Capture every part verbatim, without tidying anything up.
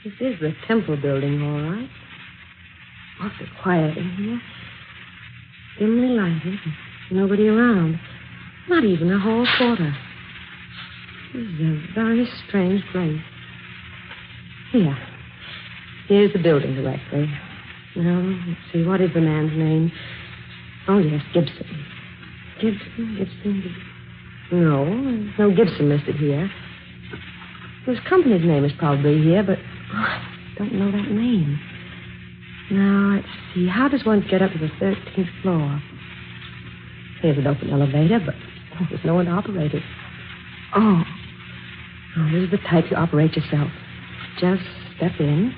This is the Temple building, all right. Awfully quiet in here. Dimly lighted. Nobody around. Not even a hall porter. This is a very strange place. Here. Here's the building directly. Now, let's see. What is the man's name? Oh, yes, Gibson. Gibson, Gibson, Gibson. No, there's no Gibson listed here. His company's name is probably here, but oh, I don't know that name. Now, let's see. How does one get up to the thirteenth floor? Here's an open elevator, but oh, there's no one to operate it. Oh. Oh, this is the type you operate yourself. Just step in.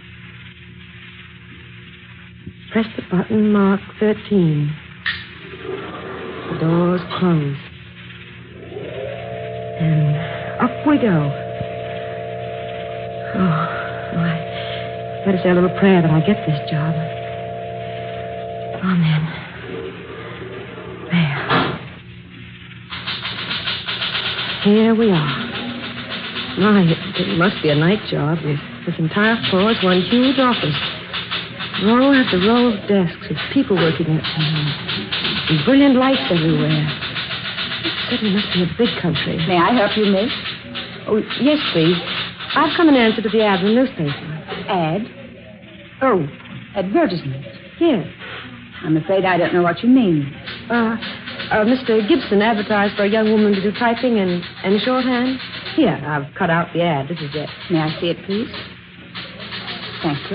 Press the button marked thirteen. The door's closed. And up we go. Oh, I better say a little prayer that I get this job. Amen. There. Here we are. My, it, it must be a night job. This, this entire floor is one huge office. Row after row of desks with people working at them. And brilliant lights everywhere. It certainly must be a big country. May I help you, miss? Oh, yes, please. I've come in answer to the ad in the newspaper. Ad? Oh, advertisement. Yes. I'm afraid I don't know what you mean. Uh, uh, Mister Gibson advertised for a young woman to do typing and, and shorthand. Here, I've cut out the ad. This is it. May I see it, please? Thank you.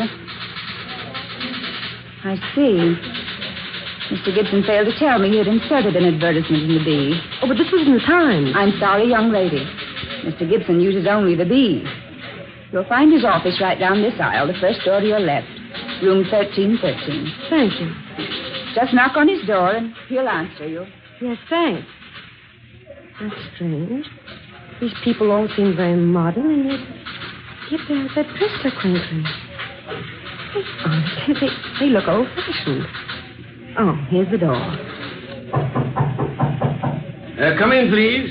I see. Mister Gibson failed to tell me he had inserted an advertisement in the Bee. Oh, but this was in the Times. I'm sorry, young lady. Mister Gibson uses only the Bee. You'll find his office right down this aisle, the first door to your left. Room thirteen thirteen. Thank you. Just knock on his door and he'll answer you. Yes, thanks. That's strange. These people all seem very modern, and yet, yet they're, they're dressed so quaintly. Honestly, they, they look old-fashioned. Oh, here's the door. Uh, come in, please.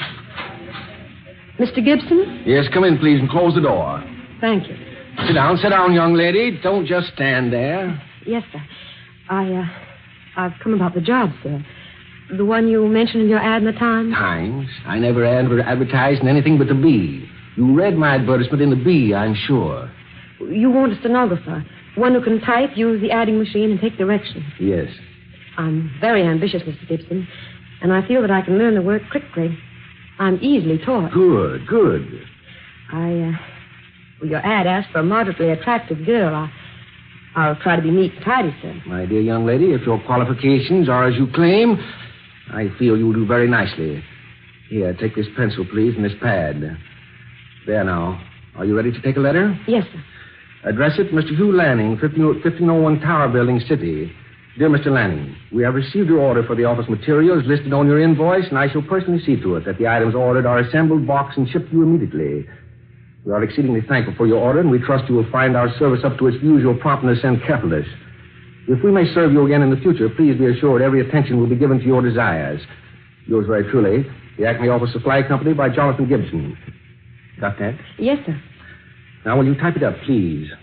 Mister Gibson? Yes, come in, please, and close the door. Thank you. Sit down, sit down, young lady. Don't just stand there. Yes, sir. I, uh, I've come about the job, sir. The one you mentioned in your ad in the Times? Times? I never adver- advertised in anything but the Bee. You read my advertisement in the Bee, I'm sure. You want a stenographer, one who can type, use the adding machine, and take directions. Yes. I'm very ambitious, Mister Gibson, and I feel that I can learn the work quickly. I'm easily taught. Good, good. I, uh, well, your ad asked for a moderately attractive girl. I, I'll try to be neat and tidy, sir. My dear young lady, if your qualifications are as you claim, I feel you'll do very nicely. Here, take this pencil, please, and this pad. There now. Are you ready to take a letter? Yes, sir. Address it, Mister Hugh Lanning, fifteen oh one Tower Building, City. Dear Mister Lanning, we have received your order for the office materials listed on your invoice, and I shall personally see to it that the items ordered are assembled, boxed, and shipped to you immediately. We are exceedingly thankful for your order, and we trust you will find our service up to its usual promptness and carefulness. If we may serve you again in the future, please be assured every attention will be given to your desires. Yours very truly, the Acme Office Supply Company by Jonathan Gibson. Got that? Yes, sir. Now, will you type it up, please?